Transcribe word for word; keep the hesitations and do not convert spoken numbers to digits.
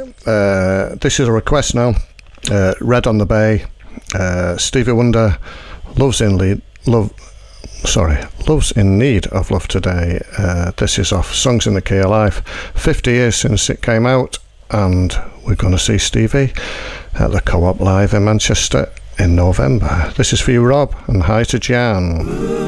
Uh, this is a request now. Uh, Red on the Bay. Uh, Stevie Wonder, Love's in Lead. Love. Sorry, Love's in Need of Love Today. Uh, this is off Songs in the Key of Life. fifty years since it came out, and we're going to see Stevie at the Co-op Live in Manchester in November. This is for you, Rob, and hi to Jan.